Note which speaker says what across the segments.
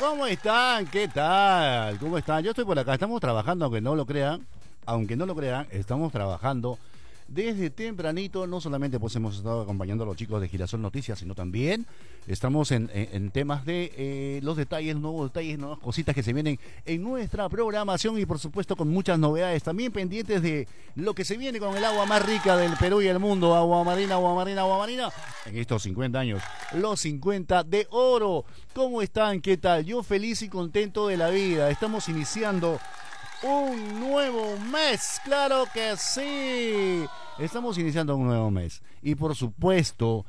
Speaker 1: ¿Cómo están? ¿Qué tal? ¿Cómo están? Yo estoy por acá, estamos trabajando, aunque no lo crean, estamos trabajando desde tempranito. No solamente pues hemos estado acompañando a los chicos de Girasol Noticias, sino también estamos en temas de los detalles, nuevas cositas que se vienen en nuestra programación y por supuesto con muchas novedades, también pendientes de lo que se viene con el agua más rica del Perú y el mundo, agua marina, en estos 50 años, los 50 de oro. ¿Cómo están? ¿Qué tal? Yo feliz y contento de la vida. Estamos iniciando un nuevo mes, claro que sí. Estamos iniciando un nuevo mes. Y por supuesto,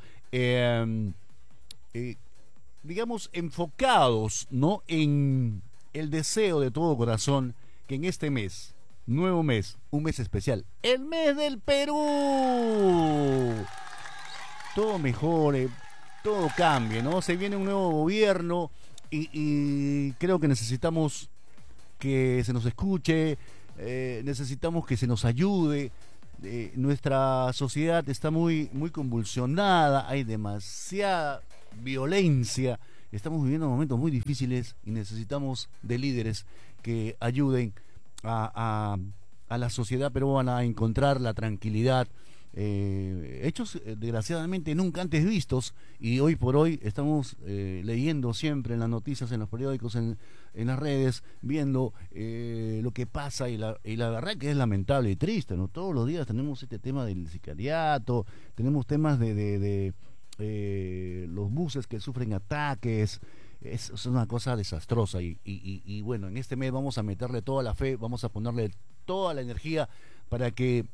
Speaker 1: digamos, enfocados, ¿no?, en el deseo de todo corazón que en este mes, nuevo mes, un mes especial, el mes del Perú, todo mejore, todo cambie, ¿no? Se viene un nuevo gobierno y creo que necesitamos que se nos escuche, necesitamos que se nos ayude. Nuestra sociedad está muy convulsionada, hay demasiada violencia, estamos viviendo momentos muy difíciles y necesitamos de líderes que ayuden a la sociedad peruana a encontrar la tranquilidad. Hechos desgraciadamente nunca antes vistos, y hoy por hoy estamos leyendo siempre en las noticias, en los periódicos, en las redes, viendo lo que pasa, y la verdad que es lamentable y triste, ¿no? Todos los días tenemos este tema del sicariato, tenemos temas de los buses que sufren ataques. Es una cosa desastrosa y bueno, en este mes vamos a meterle toda la fe, vamos a ponerle toda la energía para que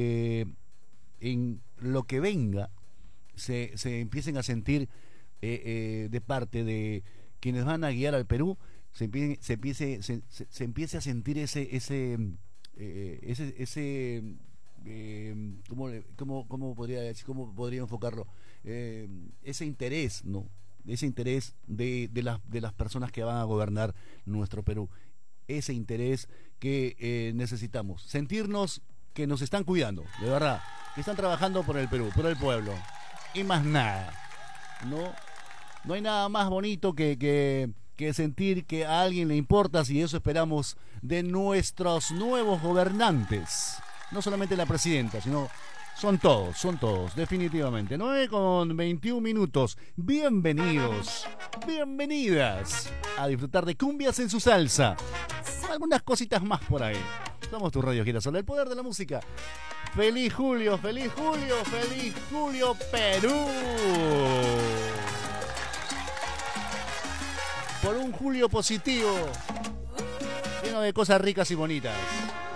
Speaker 1: en lo que venga se empiecen a sentir de parte de quienes van a guiar al Perú, se empiece a sentir ese ¿cómo podría decir, cómo podría enfocarlo? Ese interés, ¿no? Ese interés de las personas que van a gobernar nuestro Perú, ese interés que necesitamos, sentirnos que nos están cuidando, de verdad, que están trabajando por el Perú, por el pueblo, y más nada. No hay nada más bonito que sentir que a alguien le importas, y eso esperamos de nuestros nuevos gobernantes. No solamente la presidenta, sino son todos, definitivamente. 9:21. Bienvenidos, bienvenidas a disfrutar de cumbias en su salsa. Algunas cositas más por ahí. Somos tu Radio Girasol, el poder de la música. ¡Feliz Julio, feliz Julio, feliz Julio, Perú! Por un Julio positivo, lleno de cosas ricas y bonitas.